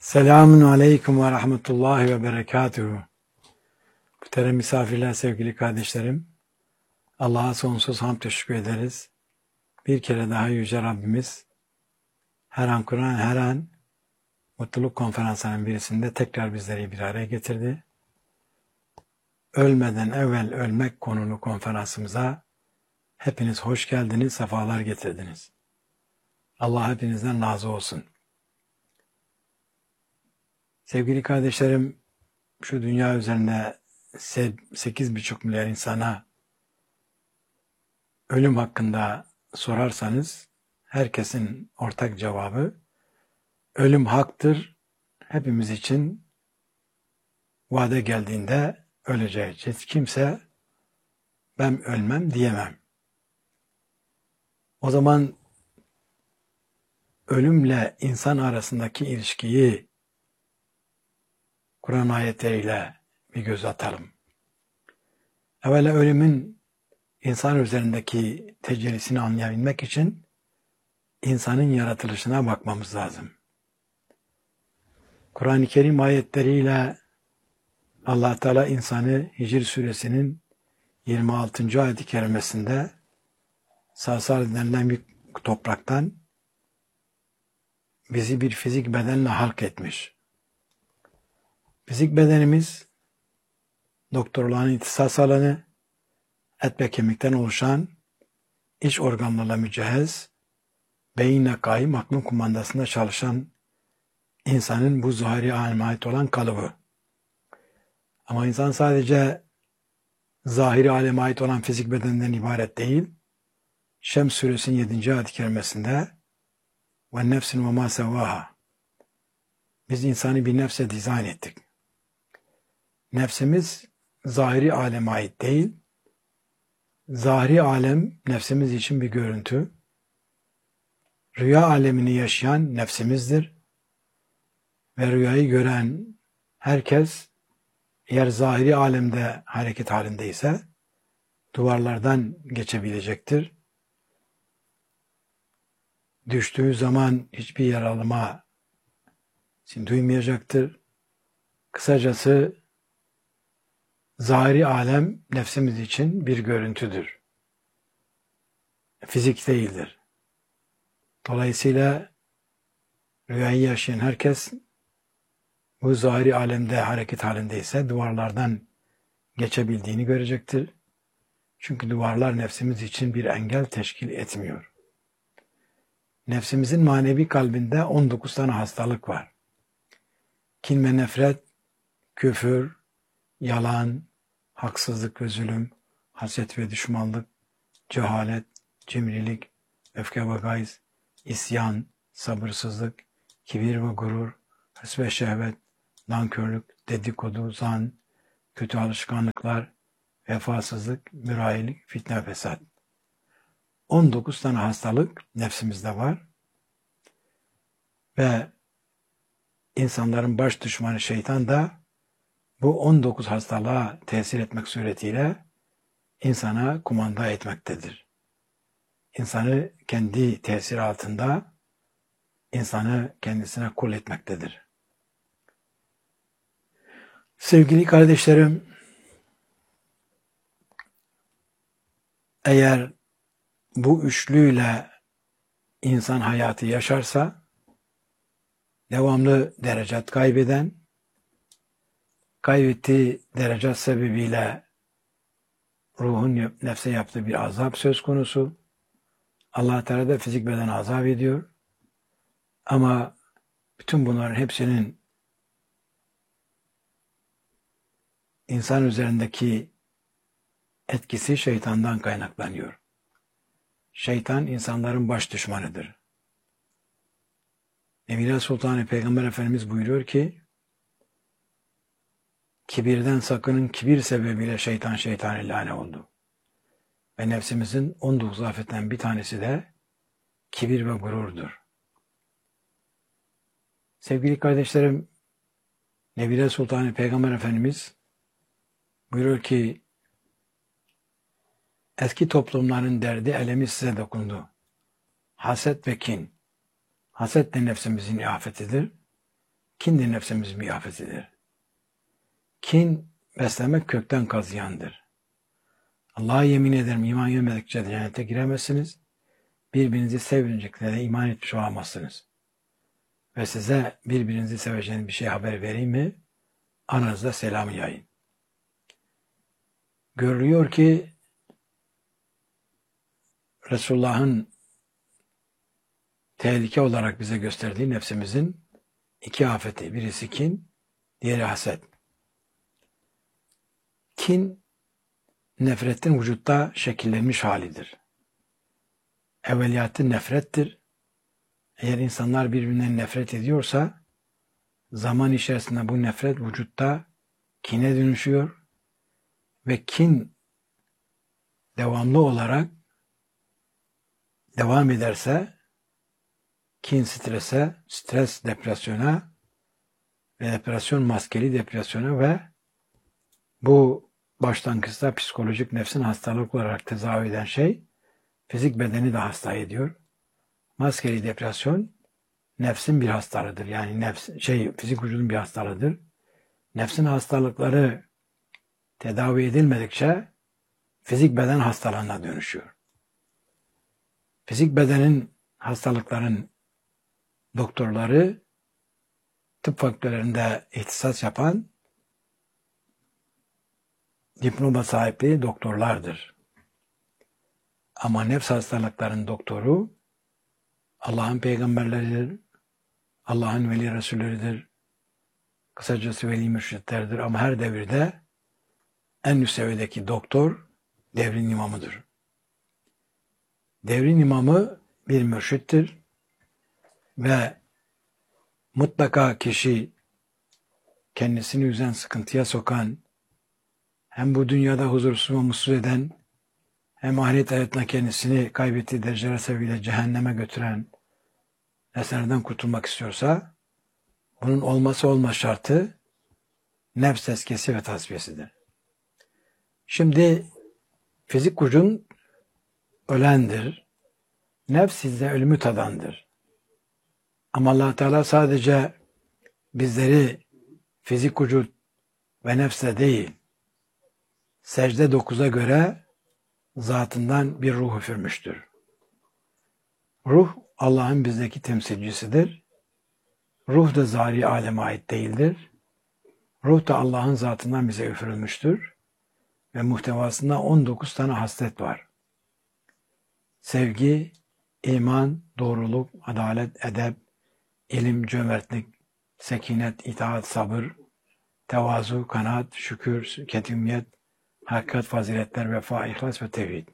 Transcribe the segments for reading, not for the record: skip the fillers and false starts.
Selamun aleyküm ve rahmetullahi ve berekatuhu. Muhterem misafirler, sevgili kardeşlerim. Allah'a sonsuz hamd teşekkür ederiz. Bir kere daha Yüce Rabbimiz her an Kur'an, her an mutluluk konferansının birisinde tekrar bizleri bir araya getirdi. Ölmeden evvel ölmek konulu konferansımıza hepiniz hoş geldiniz, sefalar getirdiniz. Allah hepinizden razı olsun. Sevgili kardeşlerim, şu dünya üzerinde 8,5 milyar insana ölüm hakkında sorarsanız herkesin ortak cevabı ölüm haktır. Hepimiz için vade geldiğinde öleceğiz. Hiç kimse ben ölmem diyemem. O zaman ölümle insan arasındaki ilişkiyi Kur'an ayetleriyle bir göz atalım. Evvela ölümün insan üzerindeki tecellisini anlayabilmek için insanın yaratılışına bakmamız lazım. Kur'an-ı Kerim ayetleriyle Allah Teala insanı Hicr suresinin 26. ayet-i kerimesinde Sarsar denilen bir topraktan bizi bir fizik bedenle halk etmiş. Fizik bedenimiz doktorların ihtisas alanı, et ve kemikten oluşan iç organlarla mücehhez, beyinle kaim, aklın kumandasında çalışan insanın bu zahiri aleme ait olan kalıbı. Ama insan sadece zahiri aleme ait olan fizik bedenden ibaret değil. Şems suresinin 7. ayet-i kerimesinde ve nefsin ve ma sevvaha. Biz insanı bir nefse dizayn ettik. Nefsimiz zahiri aleme ait değil. Zahiri alem nefsimiz için bir görüntü. Rüya alemini yaşayan nefsimizdir. Ve rüyayı gören herkes eğer zahiri alemde hareket halindeyse duvarlardan geçebilecektir. Düştüğü zaman hiçbir yaralama duymayacaktır. Kısacası zahiri alem nefsimiz için bir görüntüdür. Fizik değildir. Dolayısıyla rüyayı yaşayan herkes bu zahiri alemde hareket halindeyse duvarlardan geçebildiğini görecektir. Çünkü duvarlar nefsimiz için bir engel teşkil etmiyor. Nefsimizin manevi kalbinde 19 tane hastalık var. Kin ve nefret, küfür, yalan, haksızlık ve zulüm, haset ve düşmanlık, cehalet, cimrilik, öfke ve gayz, isyan, sabırsızlık, kibir ve gurur, hırs ve şehvet, nankörlük, dedikodu, zan, kötü alışkanlıklar, vefasızlık, mürayilik, fitne, fesat. 19 tane hastalık nefsimizde var ve insanların baş düşmanı şeytan da bu 19 hastalığa tesir etmek suretiyle insana kumanda etmektedir. İnsanı kendi tesiri altında, insanı kendisine kul etmektedir. Sevgili kardeşlerim, eğer bu üçlüyle insan hayatı yaşarsa, devamlı derecat kaybeden, kaybettiği derecat sebebiyle ruhun nefse yaptığı bir azap söz konusu. Allah Teala da fizik beden azap ediyor. Ama bütün bunların hepsinin insan üzerindeki etkisi şeytandan kaynaklanıyor. Şeytan insanların baş düşmanıdır. Evliya Sultan Peygamber Efendimiz buyuruyor ki, kibirden sakının, kibir sebebiyle şeytan lâne oldu. Ve nefsimizin 19 afetten bir tanesi de kibir ve gururdur. Sevgili kardeşlerim, Evliya Sultan Peygamber Efendimiz buyuruyor ki, eski toplumların derdi, elemi size dokundu. Haset ve kin. Haset de nefsimizin afetidir. Kindir nefsimizin bir afetidir. Kin beslemek kökten kazıyandır. Allah'a yemin ederim iman gelmedikçe cennete giremezsiniz. Birbirinizi seveceklere iman etmiş olamazsınız. Ve size birbirinizi seveceğiniz bir şey haber vereyim mi? Aranızda selamı yayın. Görülüyor ki Resulullah'ın tehlike olarak bize gösterdiği nefsimizin iki afeti. Birisi kin, diğeri haset. Kin, nefretin vücutta şekillenmiş halidir. Evveliyatı nefrettir. Eğer insanlar birbirinden nefret ediyorsa, zaman içerisinde bu nefret vücutta kine dönüşüyor ve kin devamlı olarak devam ederse, kin strese, stres depresyona ve depresyon maskeli depresyona ve bu başlangıçta psikolojik nefsin hastalık olarak tedavi eden şey, fizik bedeni de hasta ediyor. Maskeli depresyon nefsin bir hastalığıdır. Yani fizik vücudun bir hastalığıdır. Nefsin hastalıkları tedavi edilmedikçe fizik beden hastalığına dönüşüyor. Fizik bedenin hastalıkların doktorları tıp fakültelerinde ihtisas yapan diploma sahipleri doktorlardır. Ama nefs hastalıklarının doktoru Allah'ın peygamberleridir, Allah'ın veli resulleridir, kısacası veli mürşitlerdir ama her devirde en üst seviyedeki doktor devrin imamıdır. Devrin imamı bir mürşittir ve mutlaka kişi kendisini üzen, sıkıntıya sokan, hem bu dünyada huzursuz ve mutsuz eden, hem ahiret hayatına kendisini kaybettiği dereceler sebebiyle cehenneme götüren nesnelerden kurtulmak istiyorsa, bunun olması olmaz şartı nefs tezkiyesi ve tasfiyesidir. Şimdi fizik vücudun ölendir. Nefs sizde ölümü tadandır. Ama Allah Teala sadece bizleri fizik vücut ve nefsle değil, secde 9'a göre zatından bir ruh üfürmüştür. Ruh Allah'ın bizdeki temsilcisidir. Ruh da zahiri aleme ait değildir. Ruh da Allah'ın zatından bize üfürülmüştür. Ve muhtevasında 19 tane haslet var. Sevgi, iman, doğruluk, adalet, edep, ilim, cömertlik, sekinet, itaat, sabır, tevazu, kanaat, şükür, ketimiyet, hakikat, faziletler, vefa, ihlas ve tevhid.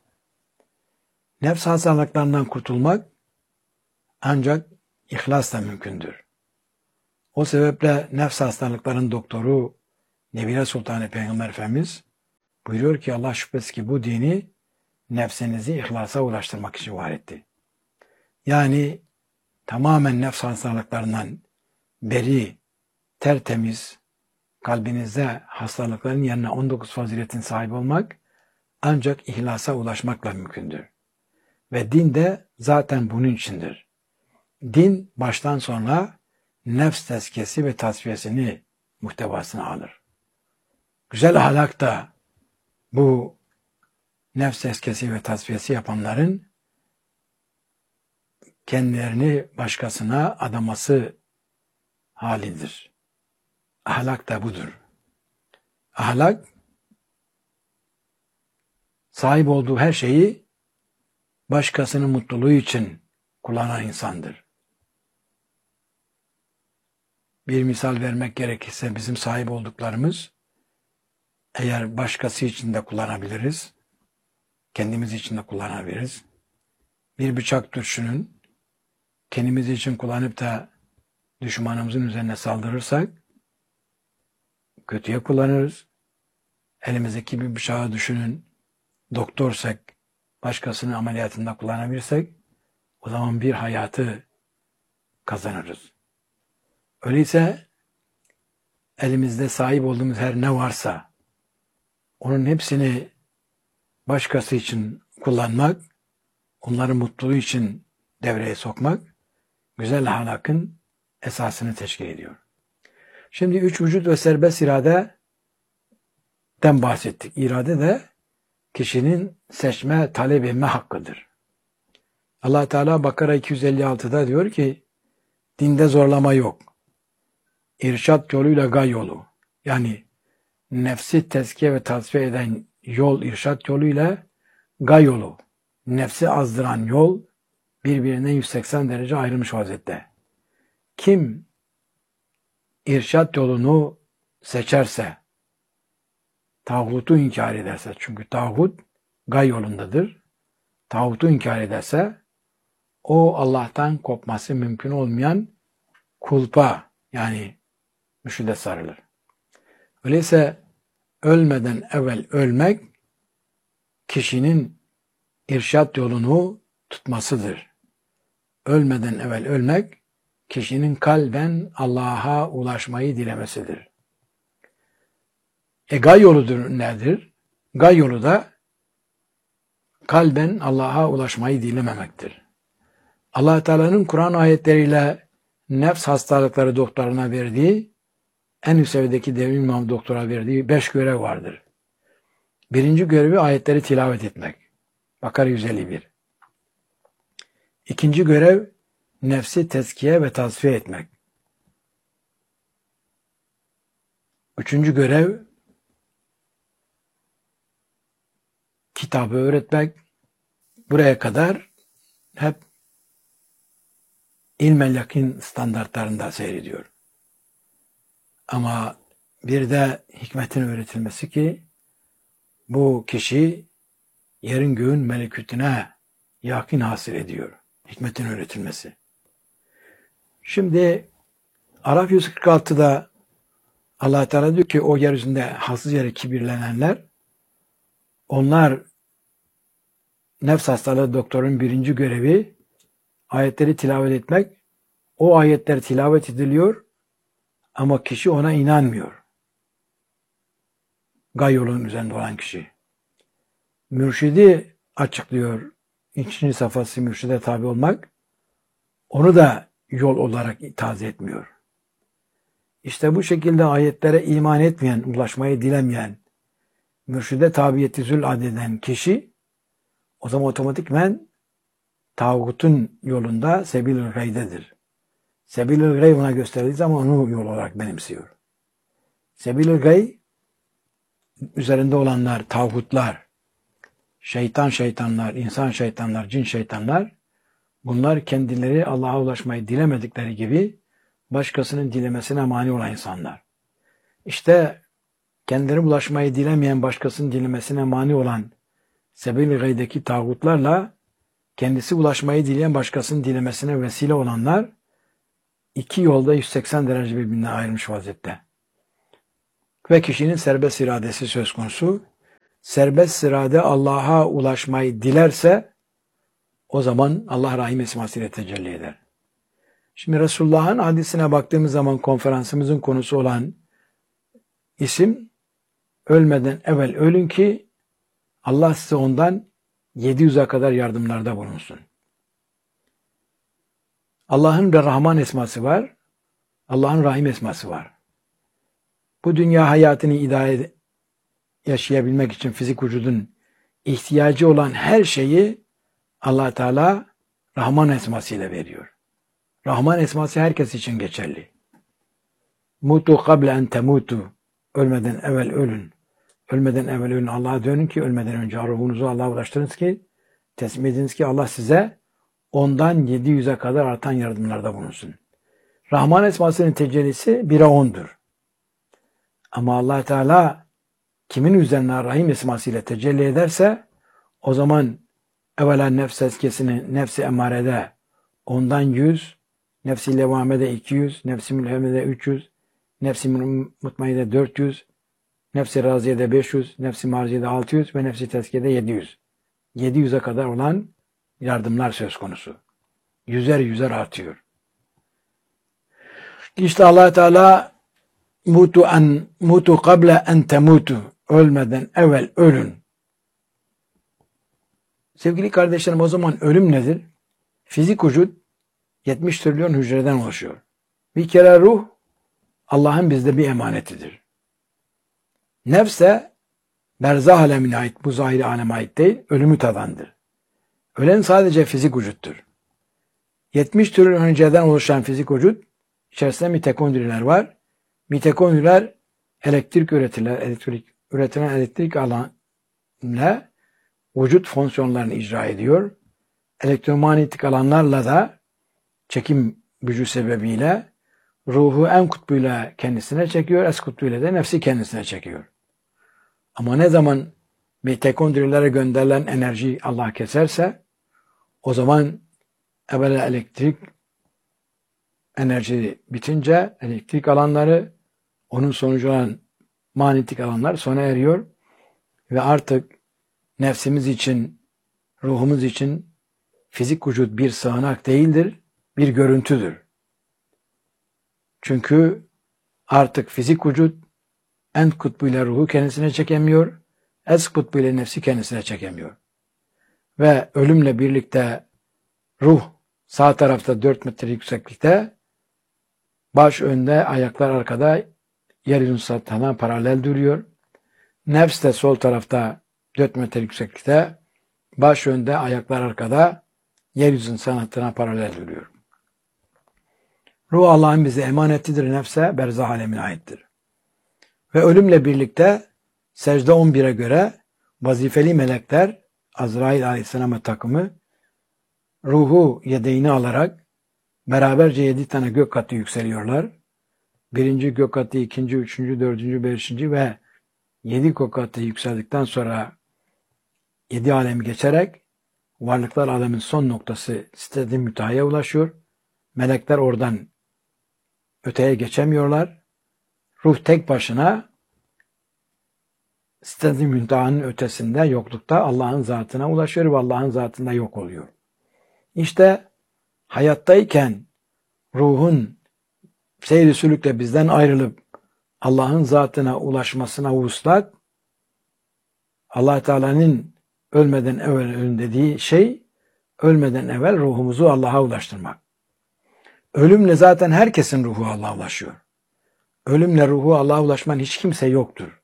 Nefs hastalıklarından kurtulmak ancak ihlasla mümkündür. O sebeple nefs hastalıklarının doktoru Nebile Sultanı Peygamber Efendimiz buyuruyor ki Allah şüphesiz ki bu dini nefsinizi ihlasa ulaştırmak için var etti. Yani tamamen nefs hastalıklarından beri, tertemiz, kalbinizde hastalıkların yerine 19 faziletin sahibi olmak ancak ihlasa ulaşmakla mümkündür. Ve din de zaten bunun içindir. Din baştan sona nefs tezkiyesi ve tasfiyesini muhtevasına alır. Güzel ahlak da bu nefs tezkiyesi ve tasfiyesi yapanların kendilerini başkasına adaması halidir. Ahlak da budur. Ahlak sahip olduğu her şeyi başkasının mutluluğu için kullanan insandır. Bir misal vermek gerekirse bizim sahip olduklarımız eğer başkası için de kullanabiliriz, kendimiz için de kullanabiliriz. Bir bıçak düşünün, kendimiz için kullanıp da düşmanımızın üzerine saldırırsak kötüye kullanırız. Elimizdeki bir bıçağı düşünün, doktorsak, başkasının ameliyatında kullanabilirsek o zaman bir hayatı kazanırız. Öyleyse elimizde sahip olduğumuz her ne varsa onun hepsini başkası için kullanmak, onların mutluluğu için devreye sokmak güzel ahlakın esasını teşkil ediyor. Şimdi üç vücut ve serbest iradeden bahsettik. İrade de kişinin seçme, talep etme hakkıdır. Allah Teala Bakara 256'da diyor ki dinde zorlama yok. İrşad yoluyla gay yolu. Yani nefsi tezkiye ve tasfiye eden yol irşad yoluyla gay yolu. Nefsi azdıran yol birbirinden 180 derece ayrılmış vaziyette. Kim irşad yolunu seçerse, tağutu inkar ederse, çünkü tağut gay yolundadır. Tağutu inkar ederse, o Allah'tan kopması mümkün olmayan kulpa, yani müşride sarılır. Öyleyse ölmeden evvel ölmek, kişinin irşad yolunu tutmasıdır. Ölmeden evvel ölmek, kişinin kalben Allah'a ulaşmayı dilemesidir. Gay yoludur nedir? Gay yolu da kalben Allah'a ulaşmayı dilememektir. Allah Teala'nın Kur'an ayetleriyle nefs hastalıkları doktoruna verdiği, en üst seviyedeki devrim imam doktora verdiği 5 görev vardır. Birinci görevi ayetleri tilavet etmek. Bakara 151. İkinci görev nefsi tezkiye ve tasfiye etmek. Üçüncü görev kitabı öğretmek. Buraya kadar hep ilmel yakin standartlarında seyrediyor. Ama bir de hikmetin öğretilmesi ki bu kişi yerin göğün melekutine yakin hasıl ediyor. Hikmetin öğretilmesi. Şimdi Araf 146'da Allah Teala diyor ki o yeryüzünde haksız yere kibirlenenler, onlar nefs hastalığı doktorun birinci görevi ayetleri tilavet etmek. O ayetler tilavet ediliyor ama kişi ona inanmıyor. Gay yolunun üzerinde olan kişi. Mürşidi açıklıyor. İkinci safhası mürşide tabi olmak. Onu da yol olarak taze etmiyor. İşte bu şekilde ayetlere iman etmeyen, ulaşmayı dilemeyen, mürşide tabiyeti zül adeden kişi o zaman otomatikmen tağutun yolunda sebil-ül gaydedir. Sebil-ül gay ona gösterildiği zaman onu yol olarak benimsiyor. Sebil-ül gay üzerinde olanlar, tağutlar, şeytanlar, insan şeytanlar, cin şeytanlar, bunlar kendileri Allah'a ulaşmayı dilemedikleri gibi başkasının dilemesine mani olan insanlar. İşte kendileri ulaşmayı dilemeyen, başkasının dilemesine mani olan sebil-i gaydeki tağutlarla kendisi ulaşmayı dileyen başkasının dilemesine vesile olanlar iki yolda 180 derece birbirine ayrılmış vaziyette. Ve kişinin serbest iradesi söz konusu. Serbest irade Allah'a ulaşmayı dilerse o zaman Allah Rahim esmasıyla tecelli eder. Şimdi Resulullah'ın hadisine baktığımız zaman konferansımızın konusu olan isim ölmeden evvel ölün ki Allah size ondan 700'e kadar yardımlarda bulunsun. Allah'ın bir Rahman esması var. Allah'ın Rahim esması var. Bu dünya hayatını idare yaşayabilmek için fizik vücudun ihtiyacı olan her şeyi Allah Teala Rahman esmasıyla veriyor. Rahman esması herkes için geçerli. Mutu kable en temutu. Ölmeden evvel ölün. Ölmeden evvel ölün. Allah'a dönün ki ölmeden önce ruhunuzu Allah'a ulaştırınız ki teslim ediniz ki Allah size ondan 700'e kadar artan yardımlarda bulunsun. Rahman esmasının tecellisi 1'e 10'dur. Ama Allah Teala kimin üzerine Rahim esmasıyla tecelli ederse o zaman evvela nefs tezkiyesini nefsi emarede ondan 100, nefsi levamede 200, nefsi mülhemede 300, nefsi mutmaide 400, nefsi raziyede 500, nefsi marziyede 600 ve nefsi tezkiyede 700. 700'e kadar olan yardımlar söz konusu. Yüzer artıyor. İşte Allah Teala mutu kable en temutu. Ölmeden evvel ölün. Sevgili kardeşlerim, o zaman ölüm nedir? Fizik vücut 70 trilyon hücreden oluşuyor. Bir kere ruh Allah'ın bizde bir emanetidir. Nefs de berzah alemine ait, bu zahiri aleme ait değil, ölümü tadandır. Ölen sadece fizik vücuttur. 70 trilyon hücreden oluşan fizik vücut, içerisinde mitokondriler var. Mitokondriler elektrik üretirler, üretilen elektrik alanla vücut fonksiyonlarını icra ediyor. Elektromanyetik alanlarla da çekim gücü sebebiyle ruhu en kutbuyla kendisine çekiyor, es kutbuyla da nefsi kendisine çekiyor. Ama ne zaman mitokondrilere gönderilen enerji Allah keserse, o zaman evvela elektrik enerji bitince elektrik alanları, onun sonucu olan manyetik alanlar sona eriyor ve artık nefsimiz için, ruhumuz için fizik vücut bir sığınak değildir, bir görüntüdür. Çünkü artık fizik vücut en kutbuyla ruhu kendisine çekemiyor, es kutbuyla nefsi kendisine çekemiyor. Ve ölümle birlikte ruh sağ tarafta 4 metre yükseklikte, baş önde, ayaklar arkada, yeryüzünün satına paralel duruyor. Nefs de sol tarafta 4 metre yükseklikte, baş önde, ayaklar arkada, yeryüzünün sanatına paralel duruyor. Ruh Allah'ın bize emanetidir, nefse berzah alemine aittir. Ve ölümle birlikte secde 11'e göre vazifeli melekler, Azrail Aleyhisselam'a takımı, ruhu yedeğini alarak beraberce 7 tane gök katı yükseliyorlar. 1. gök katı, 2. 3. 4. 5. ve 7 gök katı yükseldikten sonra 7 alemi geçerek varlıklar alemin son noktası Sidret-i Münteha'ya ulaşıyor. Melekler oradan öteye geçemiyorlar. Ruh tek başına Sidret-i Münteha'nın ötesinde, yoklukta Allah'ın zatına ulaşıyor ve Allah'ın zatında yok oluyor. İşte hayattayken ruhun seyri sülükle bizden ayrılıp Allah'ın zatına ulaşmasına vuslat, Allah Teala'nın ölmeden evvel ölün dediği şey, ölmeden evvel ruhumuzu Allah'a ulaştırmak. Ölümle zaten herkesin ruhu Allah'a ulaşıyor. Ölümle ruhu Allah'a ulaşman hiç kimse yoktur.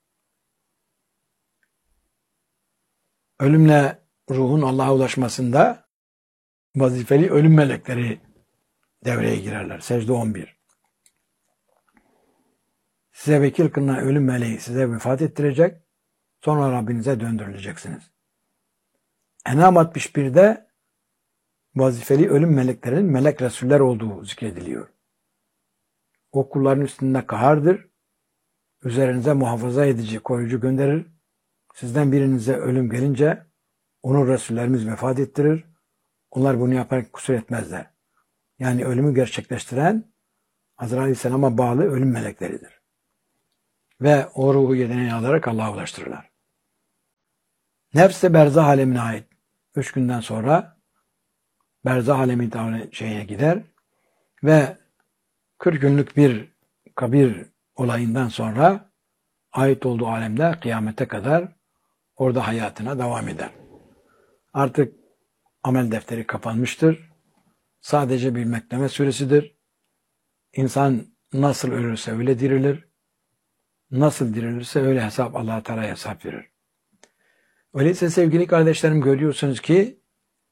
Ölümle ruhun Allah'a ulaşmasında vazifeli ölüm melekleri devreye girerler. Secde 11. Size vekil kılınan ölüm meleği size vefat ettirecek, sonra Rabbinize döndürüleceksiniz. En'am 61'de vazifeli ölüm meleklerinin melek resuller olduğu zikrediliyor. O kulların üstünde kahardır, üzerinize muhafaza edici, koruyucu gönderir. Sizden birinize ölüm gelince onu resullerimiz vefat ettirir. Onlar bunu yaparak kusur etmezler. Yani ölümü gerçekleştiren Azrail Aleyhisselam'a bağlı ölüm melekleridir. Ve o ruhu yedeğini alarak Allah'a ulaştırırlar. Nefs de berzah alemine ait. 3 günden sonra berzah alemine gider ve 40 günlük bir kabir olayından sonra ait olduğu alemde kıyamete kadar orada hayatına devam eder. Artık amel defteri kapanmıştır. Sadece bir bekleme süresidir. İnsan nasıl ölürse öyle dirilir. Nasıl dirilirse öyle hesap Allah-u Teala hesap verir. Öyleyse sevgili kardeşlerim, görüyorsunuz ki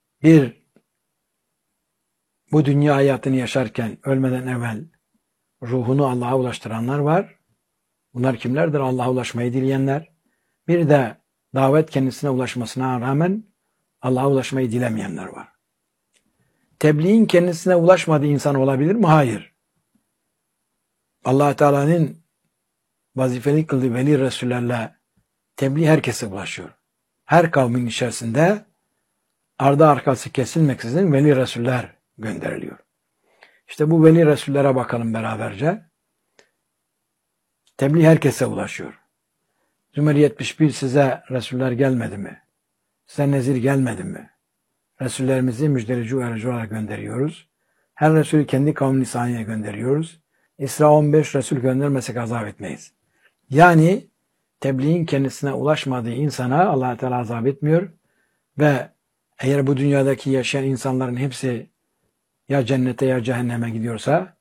bu dünya hayatını yaşarken ölmeden evvel ruhunu Allah'a ulaştıranlar var. Bunlar kimlerdir? Allah'a ulaşmayı dileyenler. Bir de davet kendisine ulaşmasına rağmen Allah'a ulaşmayı dilemeyenler var. Tebliğin kendisine ulaşmadığı insan olabilir mi? Hayır. Allah Teala'nın vazifeli kıldığı veli resullerle tebliğ herkese ulaşıyor. Her kavmin içerisinde ardı arkası kesilmeksizin veli resuller gönderiliyor. İşte bu veli resullere bakalım beraberce. Tebliğ herkese ulaşıyor. Zümer 71 size resuller gelmedi mi? Size nezir gelmedi mi? Resullerimizi müjdeleyici uyarıcı olarak gönderiyoruz. Her Resulü kendi kavmi lisanıyla gönderiyoruz. İsra 15 Resul göndermesek azap etmeyiz. Yani tebliğin kendisine ulaşmadığı insana Allah Teala azap etmiyor ve eğer bu dünyadaki yaşayan insanların hepsi ya cennete ya cehenneme gidiyorsa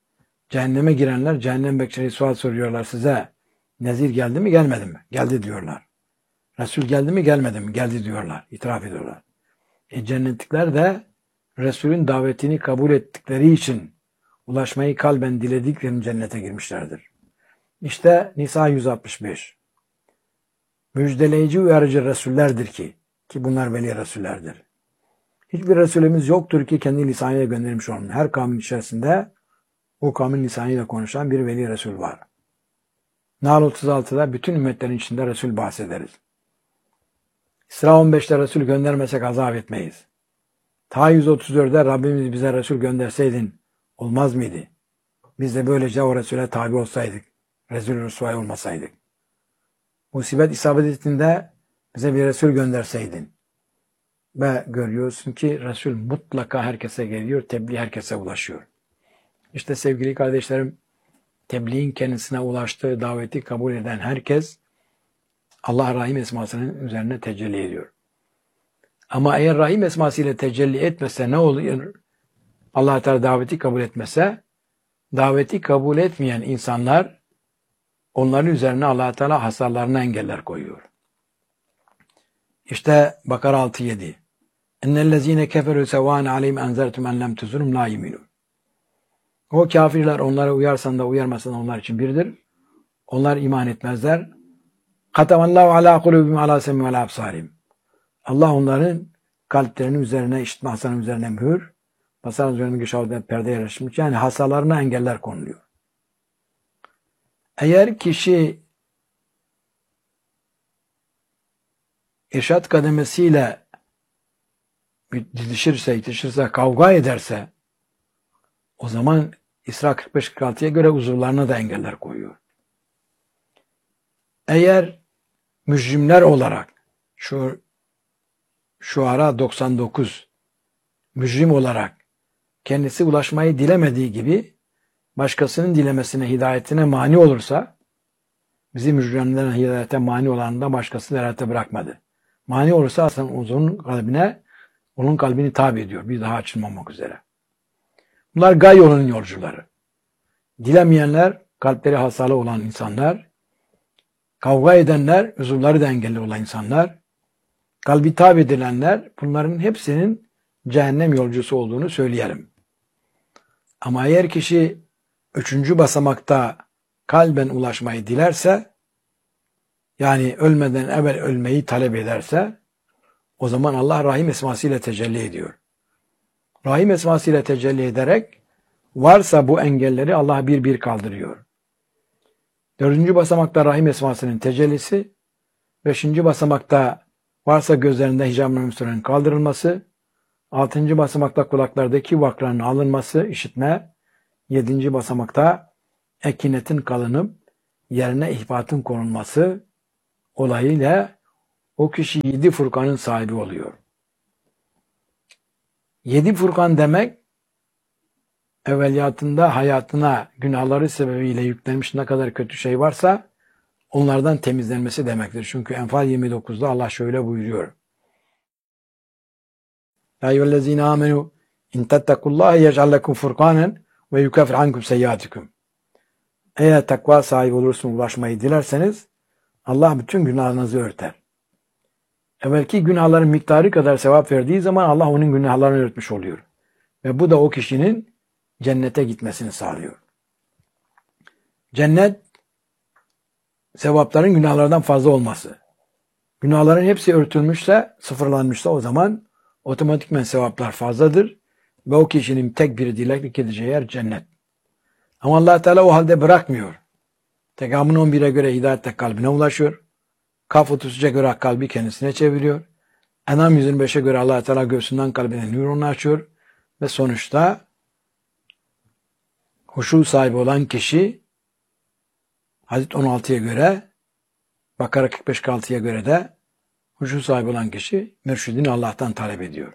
Cehenneme girenler cehennem bekçileri sual soruyorlar size. Nezir geldi mi gelmedi mi? Geldi diyorlar. Resul geldi mi gelmedi mi? Geldi diyorlar. İtiraf ediyorlar. Cennetlikler de Resulün davetini kabul ettikleri için ulaşmayı kalben dilediklerini cennete girmişlerdir. İşte Nisa 165. Müjdeleyici uyarıcı Resullerdir ki bunlar veli Resullerdir. Hiçbir Resulümüz yoktur ki kendi lisanıyla gönderilmiş olan. Her kavmin içerisinde o kavmin lisanıyla konuşan bir veli Resul var. Nahl 36'da bütün ümmetlerin içinde Resul bahsederiz. İsra 15'te Resul göndermesek azap etmeyiz. Ta 134'de Rabbimiz bize Resul gönderseydin olmaz mıydı? Biz de böylece o Resul'e tabi olsaydık. Resul-i Rüsvay olmasaydık. Musibet isabet ettiğinde bize bir Resul gönderseydin. Ve görüyorsun ki Resul mutlaka herkese geliyor, tebliğ herkese ulaşıyor. İşte sevgili kardeşlerim, tebliğin kendisine ulaştığı daveti kabul eden herkes Allah Rahim esmasının üzerine tecelli ediyor. Ama eğer Rahim esması ile tecelli etmese ne oluyor? Allah Teala daveti kabul etmese, daveti kabul etmeyen insanlar onların üzerine Allah Teala hasarlarına engeller koyuyor. İşte Bakara 6-7. İnnellezîne keferû sevâne aleyhim enzertum en lem tuzunhum lâ yu'minûn. O kafirler onlara uyarsan da uyarmasan da onlar için birdir. Onlar iman etmezler. Katamallahu ala kulubihim ala semî ve absârihim. Allah onların kalplerinin üzerine, işitme hasarının üzerine mühür, basarın üzerine güşavda perde yerleşmiş. Yani hasarlarına engeller konuluyor. Eğer kişi irşat kademesiyle didişirse, kavga ederse o zaman İsra 45-46'ya göre uzuvlarına da engeller koyuyor. Eğer mücrimler olarak Şuara 99 mücrim olarak kendisi ulaşmayı dilemediği gibi başkasının dilemesine, hidayetine mani olursa bizi mücrimlerin hidayete mani olanında başkasını hidayete bırakmadı. Mani olursa aslında onun kalbini tabi ediyor. Bir daha açılmamak üzere. Bunlar gay yolunun yolcuları. Dilemeyenler, kalpleri hasarlı olan insanlar, kavga edenler, uzuvları da engelli olan insanlar, kalbi tabi edilenler, bunların hepsinin cehennem yolcusu olduğunu söyleyelim. Ama eğer kişi 3. basamakta kalben ulaşmayı dilerse, yani ölmeden evvel ölmeyi talep ederse, o zaman Allah Rahim esmasıyla tecelli ediyor. Rahim esmasıyla tecelli ederek varsa bu engelleri Allah bir bir kaldırıyor. 4. basamakta Rahim esmasının tecellisi, 5. basamakta varsa gözlerinde hicab-ı kaldırılması, 6. basamakta kulaklardaki vakranın alınması, işitme, 7. basamakta ekinetin kalınıp yerine ihbatın konulması olayıyla o kişi 7 Furkan'ın sahibi oluyor. 7 Furkan demek, evveliyatında hayatına günahları sebebiyle yüklenmiş ne kadar kötü şey varsa onlardan temizlenmesi demektir. Çünkü Enfal 29'da Allah şöyle buyuruyor. Ya eyyühellezine amenu in tettekullaha yec'al lekum furkanen ve yukeffir ankum seyyiatikum. Eğer takva sahibi olursunuz, ulaşmayı dilerseniz Allah bütün günahlarınızı örter. Evvelki günahların miktarı kadar sevap verdiği zaman Allah onun günahlarını örtmüş oluyor. Ve bu da o kişinin cennete gitmesini sağlıyor. Cennet, sevapların günahlardan fazla olması. Günahların hepsi örtülmüşse, sıfırlanmışsa o zaman otomatikmen sevaplar fazladır. Ve o kişinin tek bir dilek edeceği yer cennet. Ama Allah Teala o halde bırakmıyor. Tekamün 11'e göre hidayette kalbine ulaşıyor. Kaf 33'e göre kalbi kendisine çeviriyor. Enam 125'e göre Allah Teala göğsünden kalbine nurunu açıyor. Ve sonuçta huşu sahibi olan kişi Hadis 16'ya göre, Bakara 45-46'ya göre de huşu sahibi olan kişi mürşidini Allah'tan talep ediyor.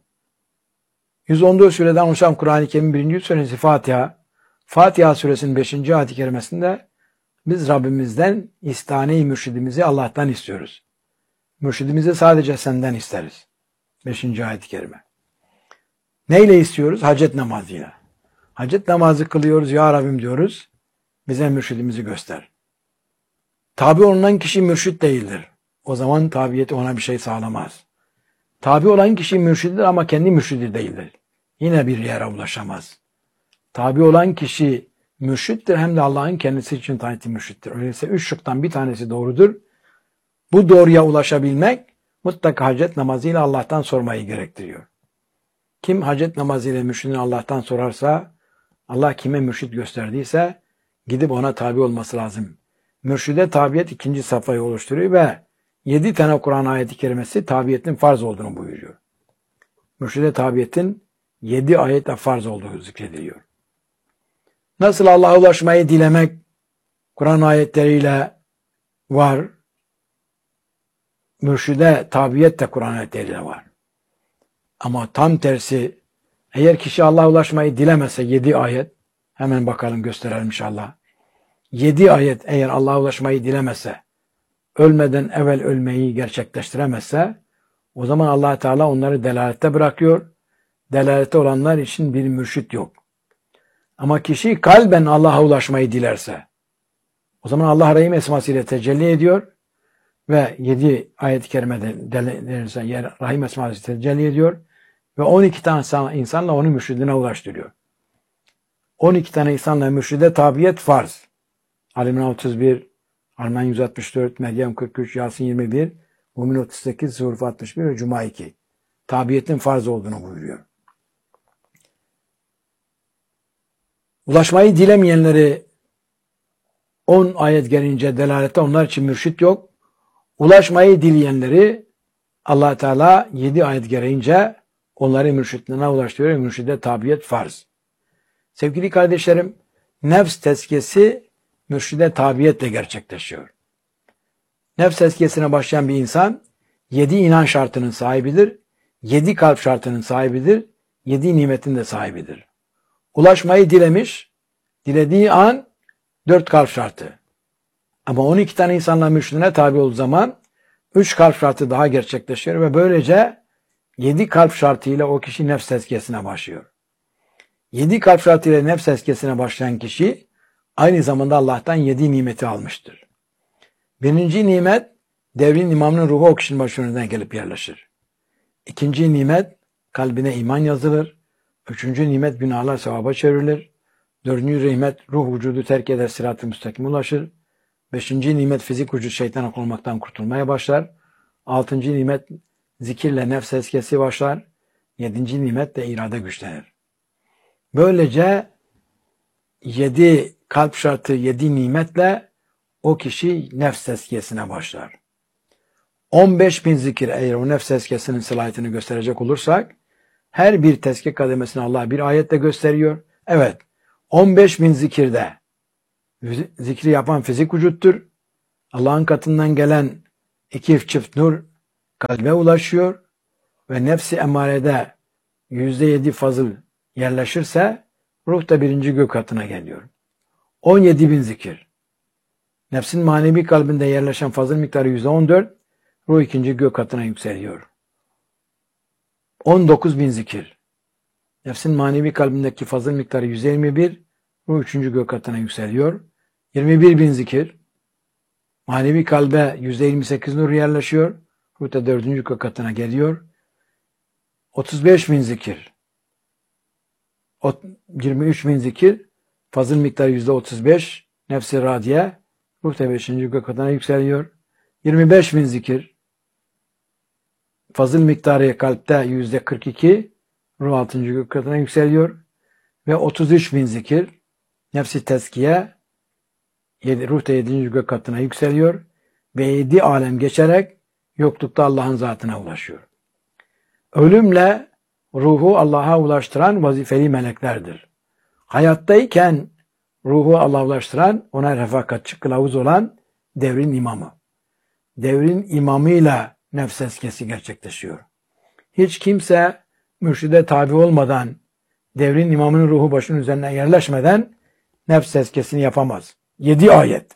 114 sureden oluşan Kur'an-ı Kerim'in 1. suresi Fatiha. Fatiha suresinin 5. ayet-i kerimesinde biz Rabbimizden istane-i mürşidimizi Allah'tan istiyoruz. Mürşidimizi sadece senden isteriz. 5. ayet-i kerime. Neyle istiyoruz? Hacet namazıyla. Hacet namazı kılıyoruz. Ya Rabbim diyoruz. Bize mürşidimizi göster. Tabi olunan kişi mürşit değildir. O zaman tabiyeti ona bir şey sağlamaz. Tabi olan kişi mürşididir ama kendi mürşidi değildir. Yine bir yere ulaşamaz. Tabi olan kişi mürşittir hem de Allah'ın kendisi için tayin ettiği mürşittir. Öyleyse 3 şıktan bir tanesi doğrudur. Bu doğruya ulaşabilmek mutlaka hacet namazıyla Allah'tan sormayı gerektiriyor. Kim hacet namazıyla mürşidini Allah'tan sorarsa, Allah kime mürşid gösterdiyse gidip ona tabi olması lazım. Mürşide tabiyet 2. safhayı oluşturuyor ve 7 tane Kur'an ayeti kerimesi tabiyetin farz olduğunu buyuruyor. Mürşide tabiyetin 7 ayetle farz olduğu zikrediliyor. Nasıl Allah'a ulaşmayı dilemek Kur'an ayetleriyle var, mürşide tabiyet de Kur'an ayetleriyle var. Ama tam tersi, eğer kişi Allah'a ulaşmayı dilemese 7 ayet, hemen bakalım gösterelim inşallah. 7 ayet eğer Allah'a ulaşmayı dilemese, ölmeden evvel ölmeyi gerçekleştiremezse, o zaman Allah Teala onları delalette bırakıyor. Delalette olanlar için bir mürşit yok. Ama kişi kalben Allah'a ulaşmayı dilerse, o zaman Allah Rahim esmasıyla tecelli ediyor ve 7 ayet-i kerimede Rahim esmasıyla tecelli ediyor ve 12 tane insanla onu mürşidine ulaştırıyor. 12 tane insanla mürşide tabiyet farz. Ali-İmran 31, Arman 164, Meryem 43, Yasin 21, Mümin 38, Zuhruf 61 ve Cuma 2. Tabiyetin farz olduğunu buyuruyor. Ulaşmayı dilemeyenleri 10 ayet gelince delalette onlar için mürşit yok. Ulaşmayı dileyenleri Allah Teala 7 ayet gereğince onları mürşidine ulaştırıyor. Mürşide tabiyet farz. Sevgili kardeşlerim, nefs tezkiyesi mürşide tabiyetle gerçekleşiyor. Nefs tezkiyesine başlayan bir insan 7 inan şartının sahibidir, 7 kalp şartının sahibidir, 7 nimetin de sahibidir. Ulaşmayı dilemiş, dilediği an 4 kalp şartı. Ama 12 tane insanla mürşidine tabi olduğu zaman 3 kalp şartı daha gerçekleşiyor ve böylece 7 kalp şartıyla o kişi nefs tezkiyesine başlıyor. 7 kalp şartıyla nefs tezkiyesine başlayan kişi aynı zamanda Allah'tan 7 nimeti almıştır. Birinci nimet, devrin imamının ruhu o kişinin başına gelip yerleşir. İkinci nimet, kalbine iman yazılır. Üçüncü nimet, günahlar sevaba çevrilir. Dördüncü nimet, ruh vücudu terk eder, sırat-ı müstakime ulaşır. Beşinci nimet, fizik vücut şeytana konulmaktan kurtulmaya başlar. Altıncı nimet, zikirle nefs tezkiyesi başlar. Yedinci nimet de irade güçlenir. Böylece 7 kalp şartı, 7 nimetle o kişi nefs tezkiyesine başlar. 15.000 zikir, eğer o nefs tezkiyesinin sılayetini gösterecek olursak, her bir tezkiye kademesini Allah bir ayetle gösteriyor. Evet, 15.000 zikirde zikri yapan fizik vücuttur. Allah'ın katından gelen 2 çift nur kalbe ulaşıyor ve nefsi emarede %7 fazıl yerleşirse ruh da 1. gök katına geliyor. 17.000 zikir. Nefsin manevi kalbinde yerleşen fazıl miktarı %14, ruh 2. gök katına yükseliyor. 19.000 zikir. Nefsin manevi kalbindeki fazıl miktarı 121, ruh 3. gök katına yükseliyor. 21.000 zikir. Manevi kalbe %28 nur yerleşiyor. Ruh da 4. gök katına geliyor. 35.000 zikir. 23.000 zikir. Fazıl miktarı %35. Nefsi radiye. Ruh da 5. gök katına yükseliyor. 25.000 zikir. Fazıl miktarı kalpte %42. Ruh 6. gök katına yükseliyor. Ve 33.000 zikir. Nefsi tezkiye. Ruh da 7. gök katına yükseliyor. Ve 7 alem geçerek yoklukta Allah'ın zatına ulaşıyor. Ölümle ruhu Allah'a ulaştıran vazifeli meleklerdir. Hayattayken ruhu Allah'a ulaştıran, ona refakatçi kılavuz olan devrin imamı. Devrin imamıyla nefs tezkiyesi gerçekleşiyor. Hiç kimse mürşide tabi olmadan, devrin imamının ruhu başının üzerine yerleşmeden nefs tezkiyesini yapamaz. 7 ayet.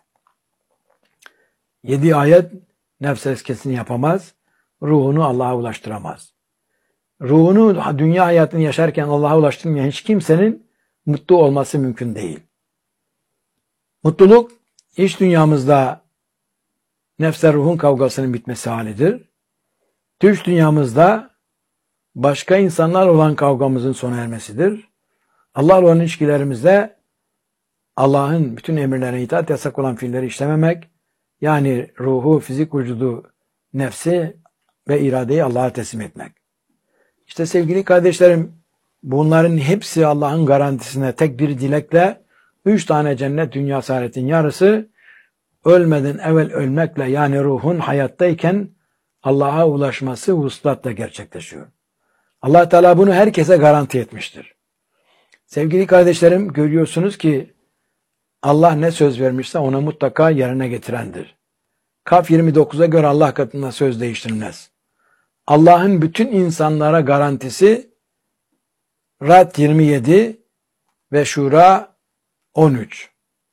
7 ayet nefs tezkiyesini yapamaz. Ruhunu Allah'a ulaştıramaz. Ruhunu dünya hayatını yaşarken Allah'a ulaştırmayan hiç kimsenin mutlu olması mümkün değil. Mutluluk iç dünyamızda nefsle ruhun kavgasının bitmesi halidir. Dış dünyamızda başka insanlar olan kavgamızın sona ermesidir. Allah'la olan ilişkilerimizde Allah'ın bütün emirlerine itaat, yasak olan fiilleri işlememek, yani ruhu, fizik vücudu, nefsi ve iradeyi Allah'a teslim etmek. İşte sevgili kardeşlerim, bunların hepsi Allah'ın garantisine tek bir dilekle 3 tane cennet dünya saadetin yarısı ölmeden evvel ölmekle, yani ruhun hayattayken Allah'a ulaşması vuslatla gerçekleşiyor. Allah Teala bunu herkese garanti etmiştir. Sevgili kardeşlerim, görüyorsunuz ki Allah ne söz vermişse ona mutlaka yerine getirendir. Kaf 29'a göre Allah katında söz değiştirilmez. Allah'ın bütün insanlara garantisi Ra'd 27 ve Şura 13.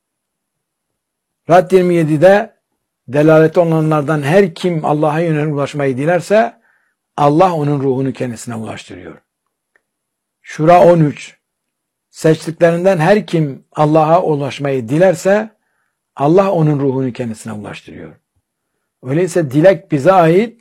Ra'd 27'de delaleti olanlardan her kim Allah'a yönelip ulaşmayı dilerse Allah onun ruhunu kendisine ulaştırıyor. Şura 13. Seçtiklerinden her kim Allah'a ulaşmayı dilerse Allah onun ruhunu kendisine ulaştırıyor. Öyleyse dilek bize ait,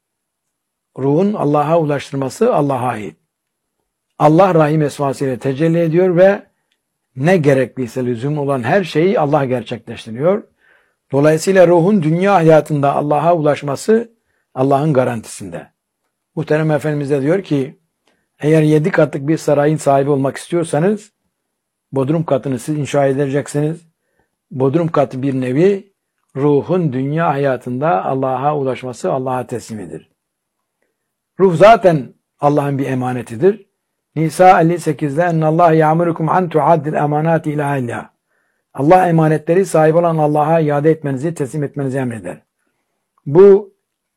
ruhun Allah'a ulaştırması Allah'a ait. Allah Rahim esmasıyla tecelli ediyor ve ne gerekliyse lüzum olan her şeyi Allah gerçekleştiriyor. Dolayısıyla ruhun dünya hayatında Allah'a ulaşması Allah'ın garantisinde. Muhterem Efendimiz de diyor ki, eğer 7 katlık bir sarayın sahibi olmak istiyorsanız, bodrum katını siz inşa edeceksiniz. Bodrum katı bir nevi, ruhun dünya hayatında Allah'a ulaşması Allah'a teslimidir. Ruh zaten Allah'ın bir emanetidir. Nisa 58'de ennallâhe ya'murukum an tu'addil emanati ila ehliha. Allah emanetleri sahip olan Allah'a iade etmenizi, teslim etmenizi emreder. Bu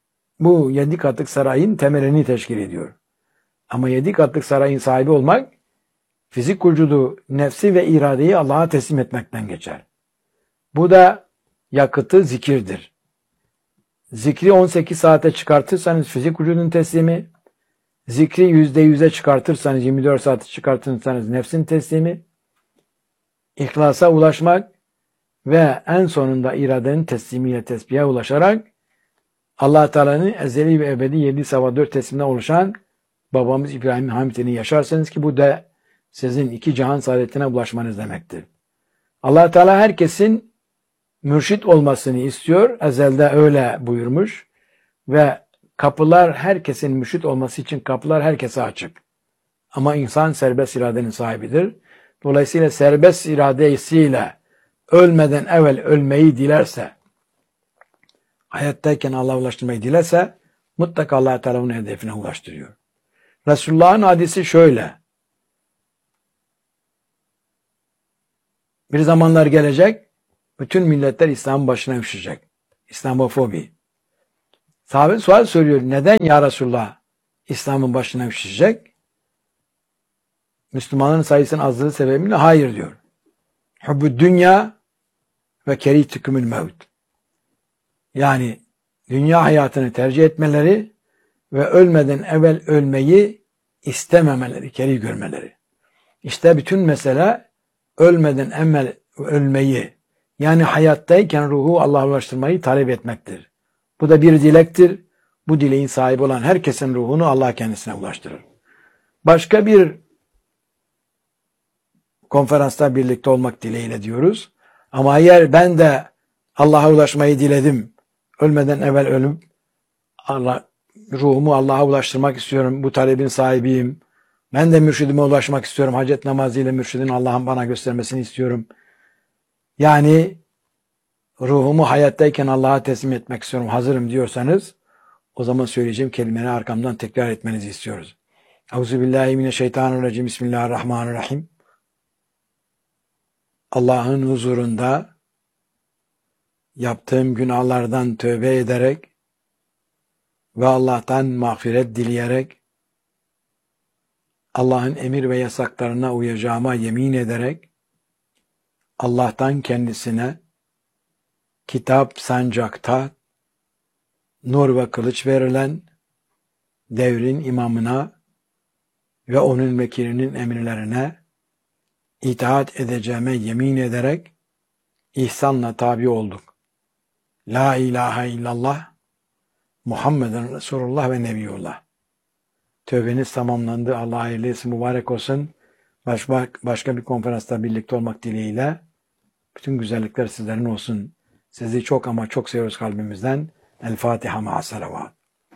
7 katlık sarayın temelini teşkil ediyor. Ama 7 katlık sarayın sahibi olmak, fizik vücudu, nefsi ve iradeyi Allah'a teslim etmekten geçer. Bu da yakıtı zikirdir. Zikri 18 saate çıkartırsanız fizik vücudun teslimi, zikri %100'e çıkartırsanız, 24 saate çıkartırsanız nefsin teslimi, İhlasa ulaşmak ve en sonunda iradenin teslimiyle tesbihe ulaşarak Allah Teala'nın ezeli ve ebedi 7 sabah 4 teslimden oluşan babamız İbrahim'in hamdini yaşarsanız ki bu da sizin 2 cihan saadetine ulaşmanız demektir. Allah Teala herkesin mürşit olmasını istiyor. Ezelde öyle buyurmuş ve kapılar, herkesin mürşit olması için kapılar herkese açık. Ama insan serbest iradenin sahibidir. Dolayısıyla serbest iradesiyle ölmeden evvel ölmeyi dilerse, hayattayken Allah'a ulaştırmayı dilerse mutlaka Allah Teala onun hedefine ulaştırıyor. Resulullah'ın hadisi şöyle: bir zamanlar gelecek, bütün milletler İslam'ın başına üşüşecek. İslamofobi. Sahabe sual soruyor, neden ya Resulullah İslam'ın başına üşüşecek? Müslümanların sayısının azlığı sebebiyle hayır diyor. Hubbü dünya ve kerihtukümül mevt. Yani dünya hayatını tercih etmeleri ve ölmeden evvel ölmeyi istememeleri, kerih görmeleri. İşte bütün mesele ölmeden evvel ölmeyi, yani hayattayken ruhu Allah'a ulaştırmayı talep etmektir. Bu da bir dilektir. Bu dileğin sahibi olan herkesin ruhunu Allah kendisine ulaştırır. Başka bir konferansta birlikte olmak dileğiyle diyoruz. Ama eğer ben de Allah'a ulaşmayı diledim, ölmeden evvel ölüp ruhumu Allah'a ulaştırmak istiyorum, bu talebin sahibiyim, ben de mürşidime ulaşmak istiyorum, hacet namazıyla mürşidin Allah'ın bana göstermesini istiyorum. Yani ruhumu hayattayken Allah'a teslim etmek istiyorum, hazırım diyorsanız, o zaman söyleyeceğim kelimeleri arkamdan tekrar etmenizi istiyoruz. Euzubillahimineşşeytanirracim. Bismillahirrahmanirrahim. Allah'ın huzurunda yaptığım günahlardan tövbe ederek ve Allah'tan mağfiret dileyerek, Allah'ın emir ve yasaklarına uyacağıma yemin ederek, Allah'tan kendisine kitap, sancakta, nur ve kılıç verilen devrin imamına ve onun vekilinin emirlerine itaat edeceğime yemin ederek ihsanla tabi olduk. La ilahe illallah, Muhammeden Resulullah ve Nebiyullah. Tövbeniz tamamlandı. Allah hayırlı etsin, mübarek olsun. Başka bir konferansta birlikte olmak dileğiyle bütün güzellikler sizlerin olsun. Sizi çok ama çok seviyoruz kalbimizden. El Fatiha ma'a salavat.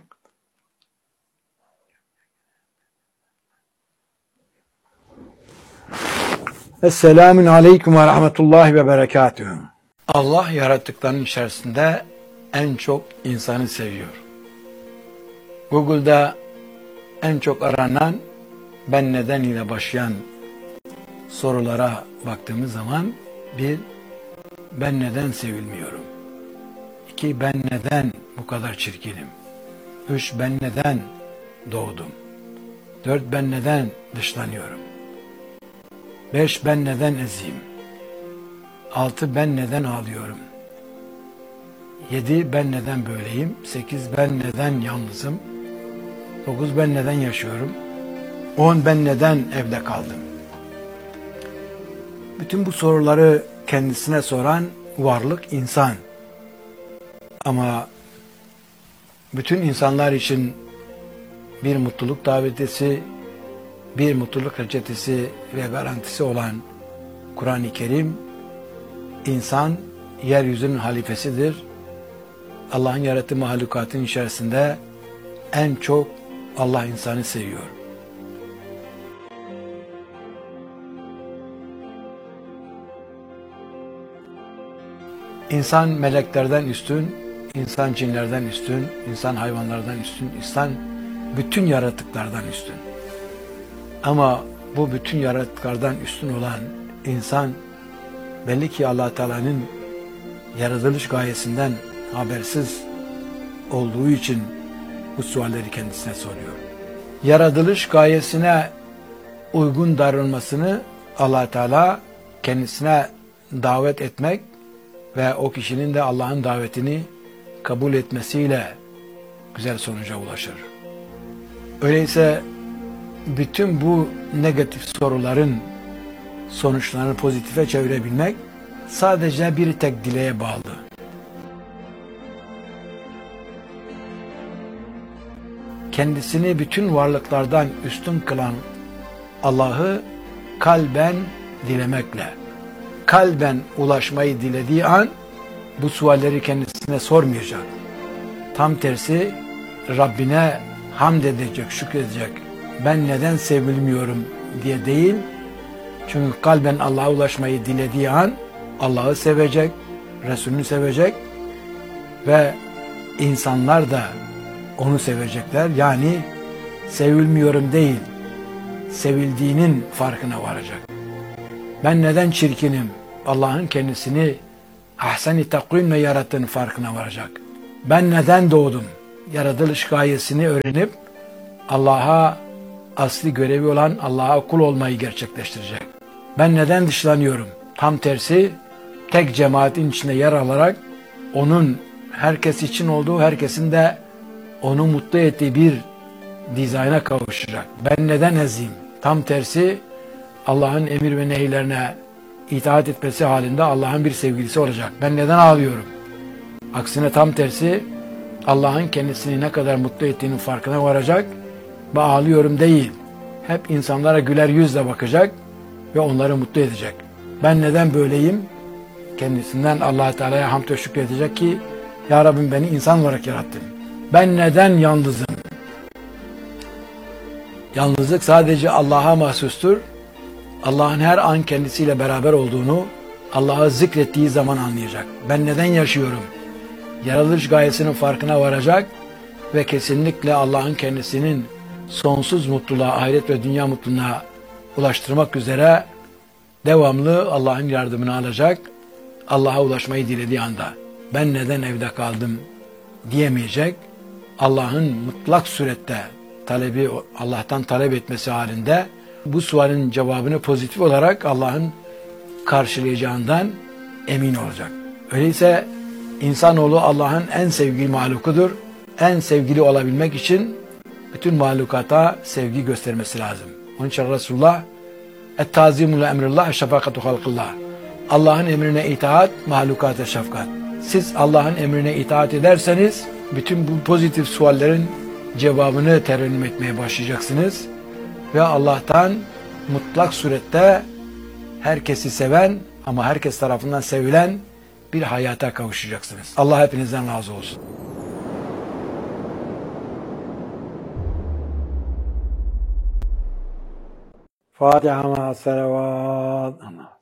Esselamun aleyküm ve rahmetullahi ve berekatühü. Allah yarattıklarının içerisinde en çok insanı seviyor. Google'da en çok aranan ben neden ile başlayan sorulara baktığımız zaman bir, ben neden sevilmiyorum? 2, ben neden bu kadar çirkinim? 3, ben neden doğdum? 4, ben neden dışlanıyorum? 5, ben neden eziyim? 6, ben neden ağlıyorum? 7, ben neden böyleyim? 8, ben neden yalnızım? 9, ben neden yaşıyorum? 10, ben neden evde kaldım? Bütün bu soruları kendisine soran varlık insan. Ama bütün insanlar için bir mutluluk davetisi, bir mutluluk reçetesi ve garantisi olan Kur'an-ı Kerim, insan yeryüzünün halifesidir. Allah'ın yarattığı mahlukatın içerisinde en çok Allah insanı seviyor. İnsan meleklerden üstün, insan cinlerden üstün, insan hayvanlardan üstün, insan bütün yaratıklardan üstün. Ama bu bütün yaratıklardan üstün olan insan belli ki Allah Teala'nın yaratılış gayesinden habersiz olduğu için bu sualleri kendisine soruyor. Yaratılış gayesine uygun davranmasını Allah Teala kendisine davet etmek ve o kişinin de Allah'ın davetini kabul etmesiyle güzel sonuca ulaşır. Öyleyse bütün bu negatif soruların sonuçlarını pozitife çevirebilmek sadece bir tek dileğe bağlı. Kendisini bütün varlıklardan üstün kılan Allah'ı kalben dilemekle, kalben ulaşmayı dilediği an bu sualleri kendisine sormayacak. Tam tersi Rabbine hamd edecek, şükredecek. Ben neden sevilmiyorum diye değil. Çünkü kalben Allah'a ulaşmayı dilediği an Allah'ı sevecek, Resulünü sevecek ve insanlar da onu sevecekler. Yani sevilmiyorum değil, sevildiğinin farkına varacak. Ben neden çirkinim? Allah'ın kendisini ahsen-i takvimle yarattığının farkına varacak. Ben neden doğdum? Yaratılış gayesini öğrenip Allah'a asli görevi olan Allah'a kul olmayı gerçekleştirecek. Ben neden dışlanıyorum? Tam tersi tek cemaatin içinde yer alarak onun herkes için olduğu, herkesin de onu mutlu ettiği bir dizayna kavuşacak. Ben neden eziyim? Tam tersi Allah'ın emir ve nehirlerine itaat etmesi halinde Allah'ın bir sevgilisi olacak. Ben neden ağlıyorum? Aksine tam tersi Allah'ın kendisini ne kadar mutlu ettiğinin farkına varacak ve ağlıyorum değil. Hep insanlara güler yüzle bakacak ve onları mutlu edecek. Ben neden böyleyim? Kendisinden Allah Teala'ya hamd ve şükredecek ki Ya Rabbim beni insan olarak yarattın. Ben neden yalnızım? Yalnızlık sadece Allah'a mahsustur. Allah'ın her an kendisiyle beraber olduğunu Allah'ı zikrettiği zaman anlayacak. Ben neden yaşıyorum? Yaratılış gayesinin farkına varacak ve kesinlikle Allah'ın kendisinin sonsuz mutluluğa, ahiret ve dünya mutluluğuna ulaştırmak üzere devamlı Allah'ın yardımını alacak. Allah'a ulaşmayı dilediği anda ben neden evde kaldım diyemeyecek. Allah'ın mutlak surette talebi, Allah'tan talep etmesi halinde bu sualin cevabını pozitif olarak Allah'ın karşılayacağından emin olacak. Öyleyse insanoğlu Allah'ın en sevgili mahlukudur. En sevgili olabilmek için bütün mahlukata sevgi göstermesi lazım. Onun için Resulullah Et-tazimu li emrillah, şefakatu halqillah. Allah'ın emrine itaat, mahlukata şefkat. Siz Allah'ın emrine itaat ederseniz, bütün bu pozitif suallerin cevabını terennüm etmeye başlayacaksınız. Ve Allah'tan mutlak surette herkesi seven ama herkes tarafından sevilen bir hayata kavuşacaksınız. Allah hepinizden razı olsun. Fatiha ma salavat.